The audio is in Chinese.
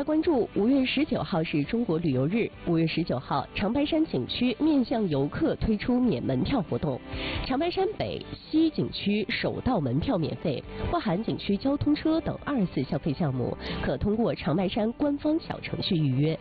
关注5月19号是中国旅游日。5月19号，长白山景区面向游客推出免门票活动，长白山北、西景区首道门票免费，不含景区交通车等24消费项目，可通过长白山官方小程序预约。